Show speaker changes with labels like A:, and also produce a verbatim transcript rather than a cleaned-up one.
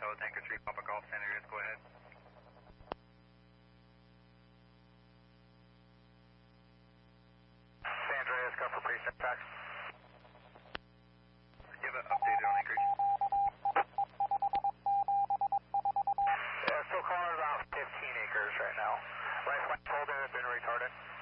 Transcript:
A: Tower Tanker three, Papa Golf, San Andreas, go ahead. San Andreas, go for preset tax. You have an updated on Anchorage? Yeah, still calling about fifteen acres right now. Right flank holder has been retarded.